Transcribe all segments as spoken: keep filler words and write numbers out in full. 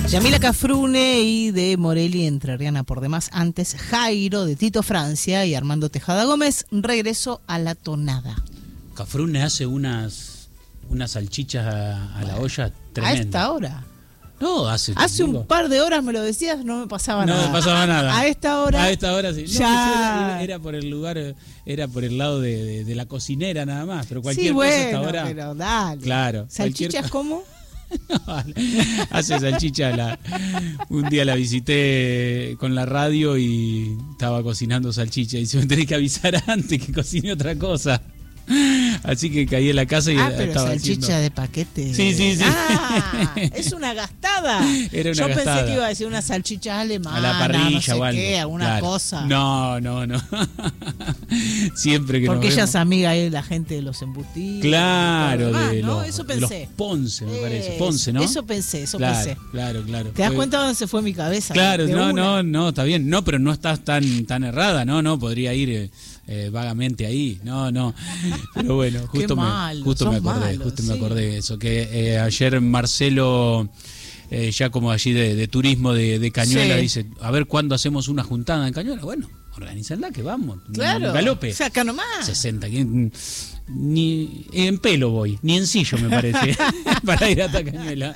Yamila Cafrune y de Morelli, entrerriana por demás. Antes, Jairo de Tito Francia y Armando Tejada Gómez. Regreso a la tonada. Cafrune hace unas, unas salchichas a, a la olla tremendas. ¿A esta hora? No, hace... Hace un par de horas me lo decías, no me pasaba no nada. No me pasaba nada. A esta hora... A esta hora sí. No, ya... era, era por el lugar, era por el lado de, de, de la cocinera nada más, pero cualquier sí, bueno, cosa hasta ahora... pero dale. Claro. ¿Salchichas cualquier... cómo? No, hace salchicha. La, un día la visité con la radio y estaba cocinando salchicha y dice, me tenés que avisar antes que cocine otra cosa. Así que caí en la casa y ah, pero estaba salchicha haciendo... de paquete. Sí, sí, sí. Ah, es una gastada. Era una Yo gastada. Pensé que iba a decir una salchicha alemana, a la parrilla no sé o algo. qué, alguna claro. cosa. No, no, no. Siempre que Porque nos ella vemos... es amiga de la gente de los embutidos. Claro, demás, de, ¿no? los, Eso de los pensé. Ponce, me parece. Es, Ponce, ¿no? Eso pensé, eso claro, pensé. Claro, claro. ¿Te das fue... cuenta dónde se fue mi cabeza? Claro, de no, una? no, no, está bien. No, pero no estás tan, tan errada, no, no, podría ir eh, eh, vagamente ahí. No, no. Pero bueno, justo me, malo, justo me acordé, malo, justo sí. me acordé de eso. Que eh, ayer Marcelo, eh, ya como allí de, de turismo de, de Cañuela, sí. dice, a ver cuándo hacemos una juntada en Cañuela. Bueno, organícenla que vamos. Claro. Un galope. O sea, acá nomás. sesenta. Ni en pelo voy, ni en sillo me parece, para ir hasta Cañuela.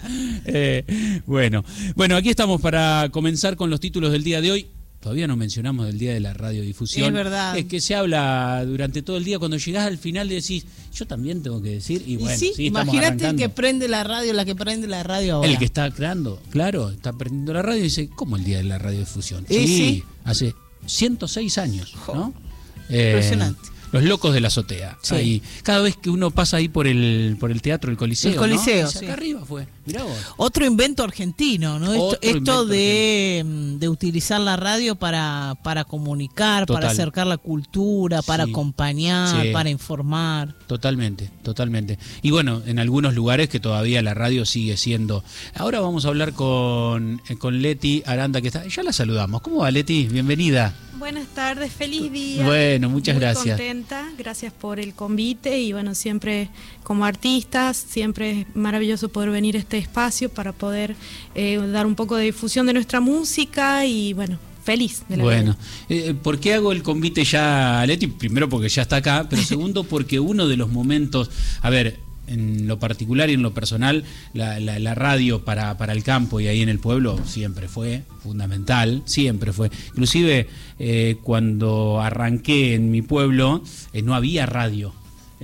Eh, bueno, bueno, aquí estamos para comenzar con los títulos del día de hoy. Todavía no mencionamos el día de la radiodifusión. Es verdad. Es que se habla durante todo el día. Cuando llegás al final decís, yo también tengo que decir. Y bueno, ¿Y sí? sí, estamos Imagínate el arrancando. que prende la radio, la que prende la radio ahora. El que está creando, claro, está prendiendo la radio y dice, ¿cómo el día de la radiodifusión? ¿Y Sí, sí? hace ciento seis años, ¿no? Impresionante. Eh, Los locos de la azotea. Sí. Ahí. Cada vez que uno pasa ahí por el por el teatro, el Coliseo. El Coliseo, ¿no? Dice, sí. acá arriba fue. Mirá vos. Otro invento argentino, ¿no? Esto, Otro esto invento de, de utilizar la radio para, para comunicar, Total. para acercar la cultura, para Sí. acompañar, Sí. para informar. Totalmente, totalmente. Y bueno, en algunos lugares que todavía la radio sigue siendo. Ahora vamos a hablar con, con Leti Aranda, que está. Ya la saludamos. ¿Cómo va, Leti? Bienvenida. Buenas tardes, feliz día. Bueno, muchas Muy gracias. contenta, gracias por el convite y bueno, siempre como artistas, siempre es maravilloso poder venir a este espacio para poder eh, dar un poco de difusión de nuestra música y bueno, feliz de la Bueno, vida. eh, ¿por qué hago el convite ya a Leti? Primero porque ya está acá, pero segundo porque uno de los momentos, a ver, en lo particular y en lo personal, la, la, la radio para, para el campo y ahí en el pueblo siempre fue fundamental, siempre fue. Inclusive eh, cuando arranqué en mi pueblo eh, no había radio,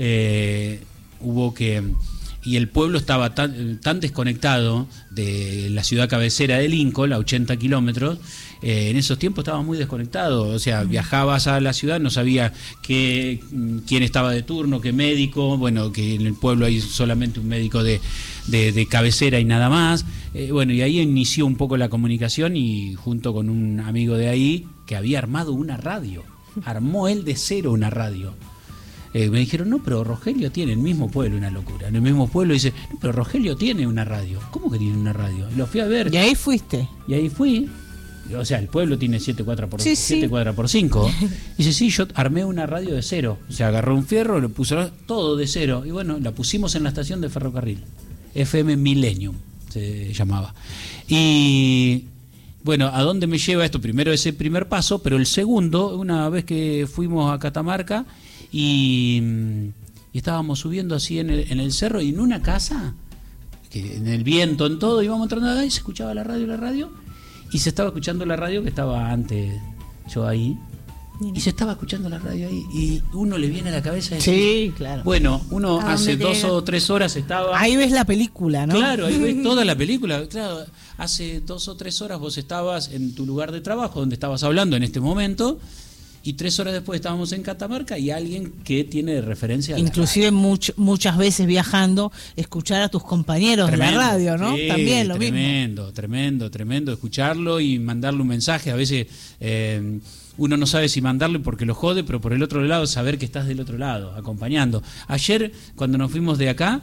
eh, hubo que... Y el pueblo estaba tan, tan desconectado de la ciudad cabecera de Lincoln, a ochenta kilómetros. Eh, en esos tiempos estaba muy desconectado. O sea, viajabas a la ciudad, no sabía qué, quién estaba de turno, qué médico. Bueno, que en el pueblo hay solamente un médico de, de, de cabecera y nada más. Eh, bueno, y ahí inició un poco la comunicación y junto con un amigo de ahí que había armado una radio. Armó él de cero una radio. Eh, me dijeron, no, pero Rogelio tiene el mismo pueblo, una locura. En el mismo pueblo dice, no, pero Rogelio tiene una radio. ¿Cómo que tiene una radio? Lo fui a ver. Y ahí fuiste. Y ahí fui. O sea, el pueblo tiene siete cuadras por Sí, sí. cinco. Dice, sí, yo armé una radio de cero. O sea, agarró un fierro, le puso todo de cero. Y bueno, la pusimos en la estación de ferrocarril. F M Millennium se llamaba. Y... Bueno, ¿a dónde me lleva esto? Primero ese primer paso, pero el segundo, una vez que fuimos a Catamarca y, y estábamos subiendo así en el, en el cerro y en una casa, que en el viento, en todo, íbamos entrando acá y se escuchaba la radio, la radio, y se estaba escuchando la radio que estaba antes yo ahí, y se estaba escuchando la radio ahí, y uno le viene a la cabeza decir, Sí, claro. bueno, uno ¿A hace dónde dos llega? o tres horas estaba... Ahí ves la película, ¿no? Claro, ahí ves toda la película. Claro, hace dos o tres horas vos estabas en tu lugar de trabajo, donde estabas hablando en este momento, y tres horas después estábamos en Catamarca y alguien que tiene de referencia a la Inclusive much, muchas veces viajando, escuchar a tus compañeros Tremendo. de la radio, ¿no? Sí, También lo tremendo, mismo. tremendo, tremendo, escucharlo y mandarle un mensaje. A veces eh, uno no sabe si mandarle porque lo jode, pero por el otro lado saber que estás del otro lado, acompañando. Ayer, cuando nos fuimos de acá,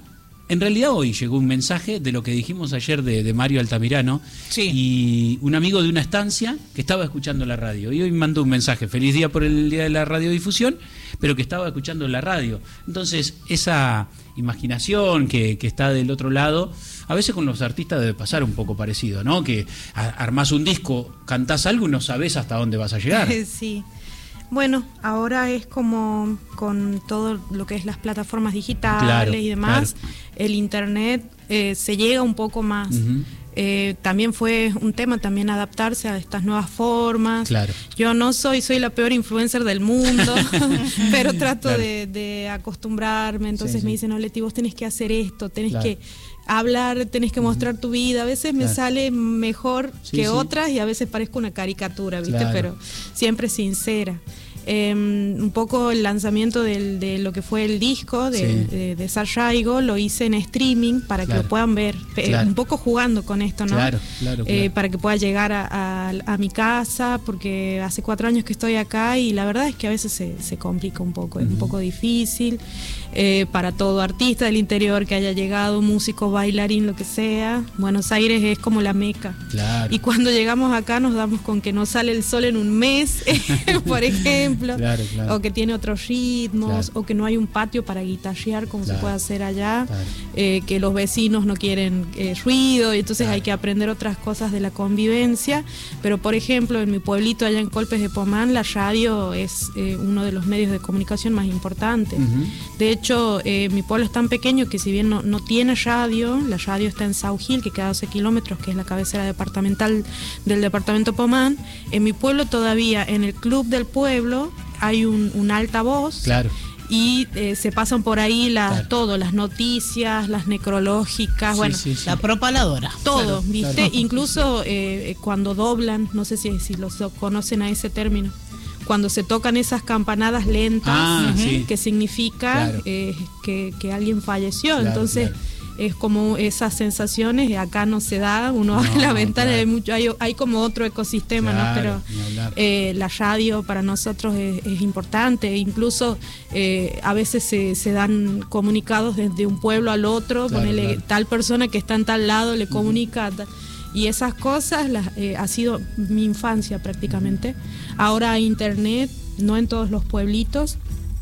En realidad hoy llegó un mensaje de lo que dijimos ayer de, de Mario Altamirano, sí. Y un amigo de una estancia que estaba escuchando la radio. Y hoy mandó un mensaje, feliz día por el día de la radiodifusión, pero que estaba escuchando la radio. Entonces, esa imaginación que, que está del otro lado, a veces con los artistas debe pasar un poco parecido, ¿no? Que a, armás un disco, cantás algo y no sabés hasta dónde vas a llegar. Sí. Bueno, ahora es como con todo lo que es las plataformas digitales, claro, y demás, claro. El internet eh, se llega un poco más. Uh-huh. Eh, también fue un tema también adaptarse a estas nuevas formas. Claro. Yo no soy, soy la peor influencer del mundo, pero trato claro. de, de acostumbrarme. Entonces sí, me sí. dicen, no, Leti, vos tenés que hacer esto, tenés claro. que hablar, tenés que mostrar tu vida. A veces me claro. sale mejor sí, que sí. otras y a veces parezco una caricatura, ¿viste? Claro. Pero siempre sincera. Eh, un poco el lanzamiento del, de lo que fue el disco de, sí. de, de Sarraigo lo hice en streaming para claro. que lo puedan ver, claro. un poco jugando con esto, ¿no? Claro, claro, claro. Eh, para que pueda llegar a, a, a mi casa, porque hace cuatro años que estoy acá y la verdad es que a veces se, se complica un poco, es uh-huh. un poco difícil eh, para todo artista del interior que haya llegado, músico, bailarín, lo que sea. Buenos Aires es como la meca. Claro. Y cuando llegamos acá nos damos con que no sale el sol en un mes, por ejemplo. Claro, claro. O que tiene otros ritmos, claro. o que no hay un patio para guitarrear como claro. se puede hacer allá, claro. eh, que los vecinos no quieren eh, ruido, y entonces claro. hay que aprender otras cosas de la convivencia. Pero por ejemplo, en mi pueblito allá en Colpes de Pomán, la radio es eh, uno de los medios de comunicación más importantes. Uh-huh. De hecho, eh, mi pueblo es tan pequeño que si bien no, no tiene radio, la radio está en Sau Gil, que queda a doce kilómetros, que es la cabecera departamental del departamento Pomán. En mi pueblo todavía, en el club del pueblo, hay un, un altavoz claro. y eh, se pasan por ahí las, claro. todo, las noticias, las necrológicas, sí, bueno, sí, sí. la propaladora. Todo, claro, ¿viste? Claro. Incluso eh, cuando doblan, no sé si, si los conocen a ese término, cuando se tocan esas campanadas lentas, ah, uh-huh, sí. que significa claro. eh, que, que alguien falleció, claro, entonces... Claro. Es como esas sensaciones, y acá no se da, uno abre no, la ventana claro. y hay, mucho, hay, hay como otro ecosistema, claro, ¿no? Pero eh, la radio para nosotros es, es importante, incluso eh, a veces se, se dan comunicados desde un pueblo al otro, claro, ponele claro. tal persona que está en tal lado le comunica, uh-huh. y esas cosas las, eh, ha sido mi infancia prácticamente. Uh-huh. Ahora hay internet, no en todos los pueblitos.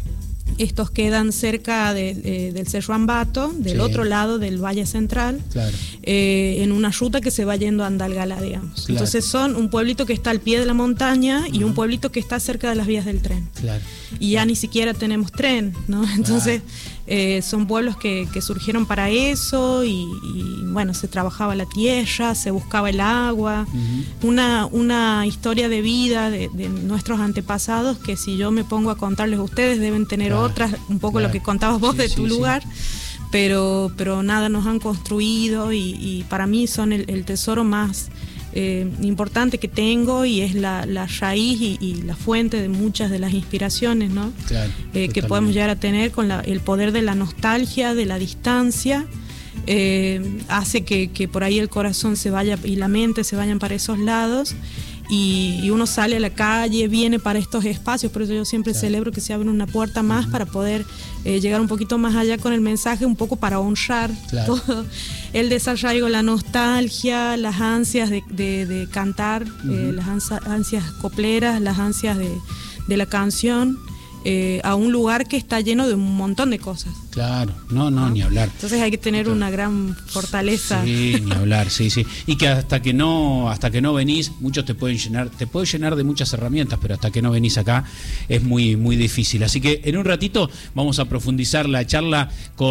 Estos quedan cerca de, de, del Cerro Ambato, del sí. otro lado del Valle Central, claro. eh, en una ruta que se va yendo a Andalgalá, digamos. Claro. Entonces son un pueblito que está al pie de la montaña uh-huh. y un pueblito que está cerca de las vías del tren. Claro. Y ya ni siquiera tenemos tren, ¿no? Entonces claro. eh, son pueblos que, que surgieron para eso y, y bueno, se trabajaba la tierra, se buscaba el agua, uh-huh. una, una historia de vida de, de nuestros antepasados que si yo me pongo a contarles a ustedes deben tener claro. otras, un poco claro. lo que contabas vos sí, de tu sí, lugar. Sí. Pero, pero nada, nos han construido y, y para mí son el, el tesoro más eh, importante que tengo y es la, la raíz y, y la fuente de muchas de las inspiraciones, ¿no? Claro, eh, que podemos llegar a tener con la, el poder de la nostalgia, de la distancia, eh, hace que, que por ahí el corazón se vaya y la mente se vayan para esos lados. Y, y uno sale a la calle, viene para estos espacios, por eso yo siempre claro. celebro que se abra una puerta más uh-huh. para poder eh, llegar un poquito más allá con el mensaje, un poco para honrar claro. todo el desarraigo, la nostalgia, las ansias de, de, de cantar, uh-huh. eh, las ansia, ansias copleras, las ansias de, de la canción. Eh, a un lugar que está lleno de un montón de cosas. Claro, no, no, ¿no? Ni hablar. Entonces hay que tener claro. una gran fortaleza. Sí, ni hablar, sí, sí. Y que hasta que no, hasta que no venís, muchos te pueden llenar, te puede llenar de muchas herramientas, pero hasta que no venís acá es muy, muy difícil. Así que en un ratito vamos a profundizar la charla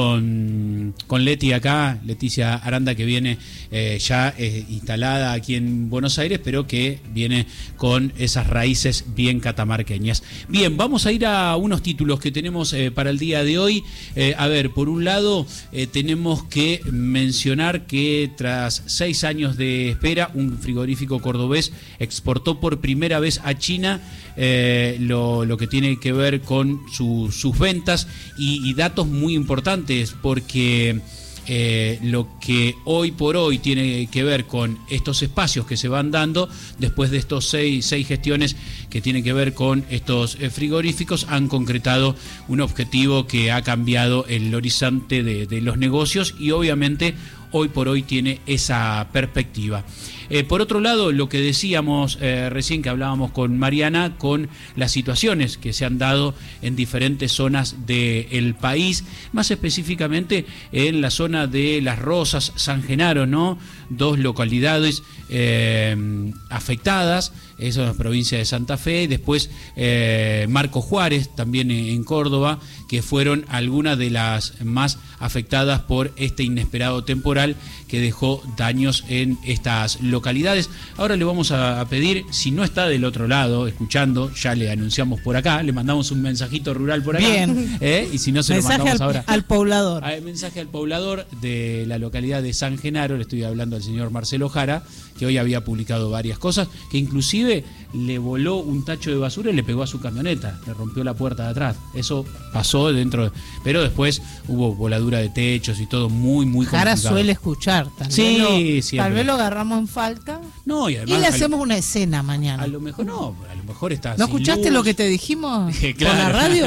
con, con Leti acá, Leticia Aranda, que viene eh, ya eh, instalada aquí en Buenos Aires, pero que viene con esas raíces bien catamarqueñas. Bien, vamos a ir a unos títulos que tenemos eh, para el día de hoy. Eh, a ver, por un lado, eh, tenemos que mencionar que tras seis años de espera, un frigorífico cordobés exportó por primera vez a China eh, lo, lo que tiene que ver con su, sus ventas y, y datos muy importantes, porque eh, lo que hoy por hoy tiene que ver con estos espacios que se van dando después de estos seis, seis gestiones que tienen que ver con estos eh, frigoríficos, han concretado un objetivo que ha cambiado el horizonte de, de los negocios y obviamente hoy por hoy tiene esa perspectiva. Eh, por otro lado, lo que decíamos eh, recién que hablábamos con Mariana, con las situaciones que se han dado en diferentes zonas del país, más específicamente en la zona de Las Rosas, San Genaro, ¿no? Dos localidades eh, afectadas, eso en la provincia de Santa Fe, y después eh, Marco Juárez, también en Córdoba, que fueron algunas de las más afectadas por este inesperado temporal que dejó daños en estas localidades. Ahora le vamos a pedir, si no está del otro lado escuchando, ya le anunciamos por acá, le mandamos un mensajito rural por acá. Bien. ¿eh? Y si no, se mensaje lo mandamos al, ahora. al poblador. Al mensaje al poblador de la localidad de San Genaro, le estoy hablando al señor Marcelo Jara, que hoy había publicado varias cosas, que inclusive le voló un tacho de basura y le pegó a su camioneta, le rompió la puerta de atrás. Eso pasó dentro, de, pero después hubo voladura de techos y todo muy, muy complicado. Jara suele escuchar, tal, sí, vez lo, siempre. tal vez lo agarramos en falta. No, y además y le al, hacemos una escena mañana. A lo mejor no, a lo mejor está. ¿No sin escuchaste luz. lo que te dijimos Claro. por la radio?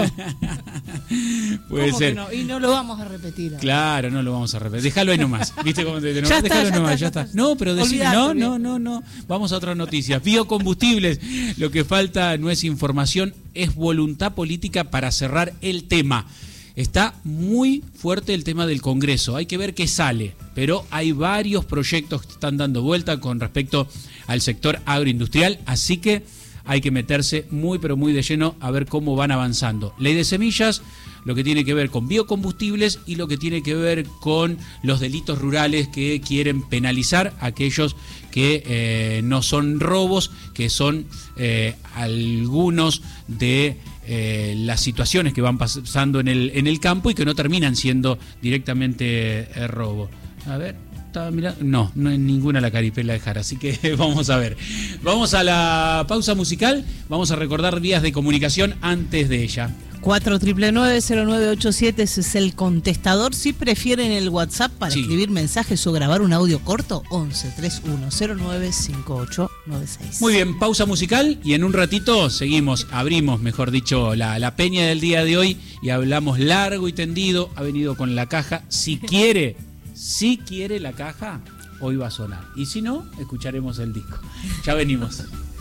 Puede ¿Cómo ser. que no? Y no lo vamos a repetir. Ahora. Claro, no lo vamos a repetir. Déjalo ahí nomás. ¿Viste cómo te, te Ya está, Déjalo ya nomás, está, ya ya está. está. No, pero decime, Olvidate, no, olvidate. no, no, no. Vamos a otras noticias. Biocombustibles. Lo que falta no es información, es voluntad política para cerrar el tema. Está muy fuerte el tema del Congreso, hay que ver qué sale, pero hay varios proyectos que están dando vuelta con respecto al sector agroindustrial, así que hay que meterse muy pero muy de lleno a ver cómo van avanzando. Ley de semillas, lo que tiene que ver con biocombustibles y lo que tiene que ver con los delitos rurales que quieren penalizar a aquellos que eh, no son robos, que son eh, algunos de eh, las situaciones que van pasando en el, en el campo y que no terminan siendo directamente eh, robo. A ver, estaba mirando. No, no es ninguna la caripela de Jara, así que vamos a ver. Vamos a la pausa musical, vamos a recordar vías de comunicación antes de ella. cuatro nueve nueve cero nueve ocho siete, ese es el contestador. Si prefieren el WhatsApp para Sí. escribir mensajes o grabar un audio corto, once treinta y uno cero nueve cincuenta y ocho noventa y seis. Muy bien, pausa musical y en un ratito seguimos, abrimos, mejor dicho, la, la peña del día de hoy y hablamos largo y tendido. Ha venido con la caja. Si quiere, si quiere la caja, hoy va a sonar. Y si no, escucharemos el disco. Ya venimos.